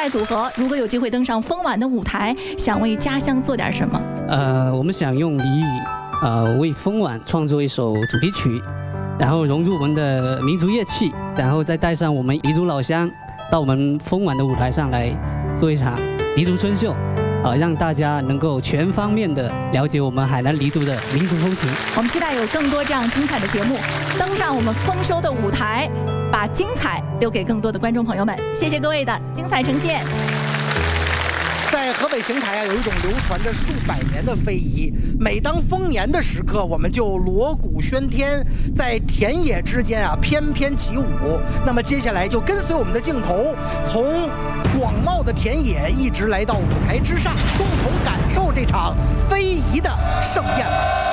代组合如果有机会登上风晚的舞台，想为家乡做点什么？ 我们想用俚语，为风晚创作一首主题曲，然后融入我们的民族乐器，然后再带上我们彝族老乡到我们风晚的舞台上来做一场彝族春秀，让大家能够全方面的了解我们海南黎族的民族风情。 我们期待有更多这样精彩的节目登上我们丰收的舞台，把精彩留给更多的观众朋友们。谢谢各位的精彩呈现。 在河北邢台有一种流传着数百年的非遗，每当丰年的时刻，我们就锣鼓喧天，在田野之间翩翩起舞。那么接下来就跟随我们的镜头，从广袤的田野一直来到舞台之上，共同感受这场非遗的盛宴吧。